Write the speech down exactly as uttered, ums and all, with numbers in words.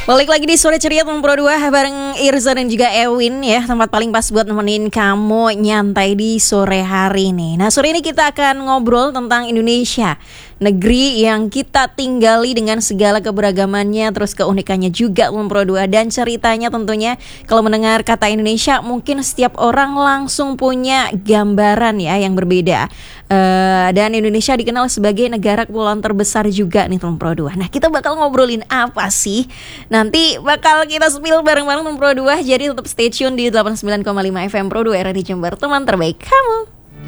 Balik lagi di Sore Ceria Teman Pro dua bareng Irza dan juga Ewin ya. Tempat paling pas buat nemenin kamu nyantai di sore hari ini. Nah, sore ini kita akan ngobrol tentang Indonesia, negeri yang kita tinggali dengan segala keberagamannya, terus keunikannya juga Teman Pro dua. Dan ceritanya tentunya kalau mendengar kata Indonesia, mungkin setiap orang langsung punya gambaran ya yang berbeda. uh, Dan Indonesia dikenal sebagai negara kepulauan terbesar juga nih Teman Pro dua. Nah, kita bakal ngobrolin apa sih? Nanti bakal kita spill bareng-bareng Teman Pro dua. Jadi tetap stay tune di delapan puluh sembilan koma lima F M Pro dua, era di Jember, teman terbaik kamu.